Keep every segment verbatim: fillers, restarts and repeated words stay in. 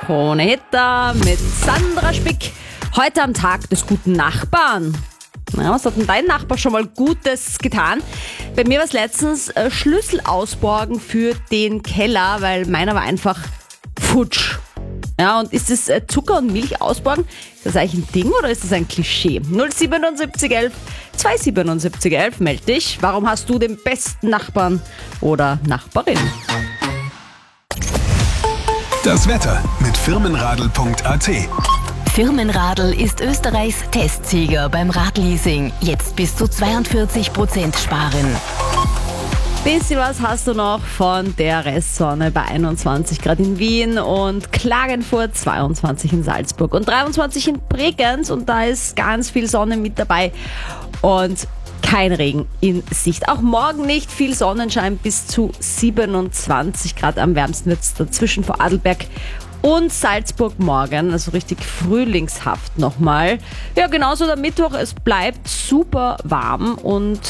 Krone Hitter mit Sandra Spick. Heute am Tag des guten Nachbarn. Ja, was hat denn dein Nachbar schon mal Gutes getan? Bei mir war es letztens äh, Schlüssel ausborgen für den Keller, weil meiner war einfach futsch. Ja, und ist es äh, Zucker und Milch ausborgen? Ist das eigentlich ein Ding oder ist das ein Klischee? null siebenundsiebzig elf zweihundertsiebenundsiebzig elf, meld dich. Warum hast du den besten Nachbarn oder Nachbarin? Das Wetter mit firmenradl punkt a t. Firmenradl ist Österreichs Testsieger beim Radleasing. Jetzt bis zu zweiundvierzig Prozent sparen. Bisschen was hast du noch von der Restsonne bei einundzwanzig Grad in Wien und Klagenfurt, zweiundzwanzig in Salzburg und dreiundzwanzig in Bregenz. Und da ist ganz viel Sonne mit dabei und kein Regen in Sicht. Auch morgen nicht viel Sonnenschein, bis zu siebenundzwanzig Grad. Am wärmsten wird es dazwischen vor Adelberg und Salzburg morgen, also richtig frühlingshaft nochmal. Ja, genauso der Mittwoch, es bleibt super warm und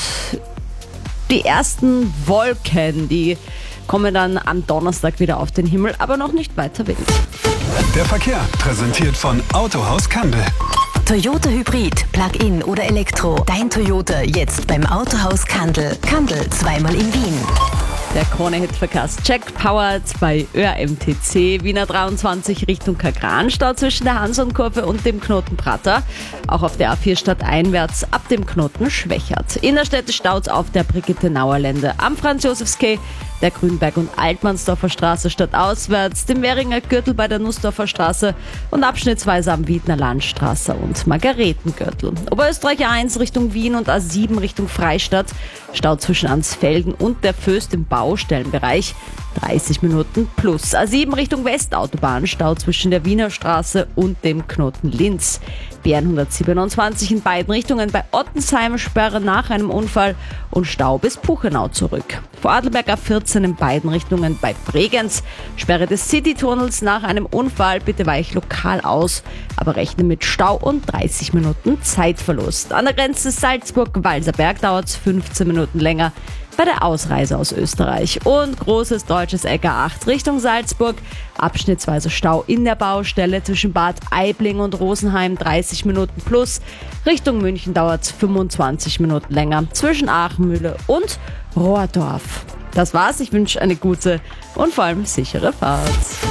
die ersten Wolken, die kommen dann am Donnerstag wieder auf den Himmel, aber noch nicht weiter Wind. Der Verkehr präsentiert von Autohaus Kandel. Toyota Hybrid, Plug-in oder Elektro. Dein Toyota jetzt beim Autohaus Kandel. Kandel, zweimal in Wien. Der Krone-Hit-Verkehrs Check powered bei Ö R M T C. Wiener dreiundzwanzig Richtung Kagran, Stau zwischen der Hansonkurve und dem Knoten Prater. Auch auf der A vier stadteinwärts ab dem Knoten Schwächert. Innerstädte staut auf der Brigitte-Nauer Lände am Franz-Josefs-Quai, der Grünberg- und Altmannsdorfer Straße stadtauswärts, dem Währinger Gürtel bei der Nussdorfer Straße und abschnittsweise am Wiedner Landstraße und Margaretengürtel. Oberösterreich A eins Richtung Wien und A sieben Richtung Freistadt, Stau zwischen Ansfelden und der Föst im Baustellenbereich, dreißig Minuten plus. A sieben Richtung Westautobahn, Stau zwischen der Wiener Straße und dem Knoten Linz. B N hundertsiebenundzwanzig in beiden Richtungen bei Ottensheim, Sperre nach einem Unfall und Stau bis Puchenau zurück. Vor Adelberg A vierzehn in beiden Richtungen bei Bregenz, Sperre des Citytunnels nach einem Unfall, bitte weich lokal aus, aber rechne mit Stau und dreißig Minuten Zeitverlust. An der Grenze Salzburg-Walserberg dauert es fünfzehn Minuten länger bei der Ausreise aus Österreich. Und großes deutsches Eck A acht Richtung Salzburg, abschnittsweise Stau in der Baustelle zwischen Bad Aibling und Rosenheim, dreißig Minuten plus. Richtung München dauert es fünfundzwanzig Minuten länger zwischen Aachenmühle und Rohrdorf. Das war's, ich wünsche eine gute und vor allem sichere Fahrt.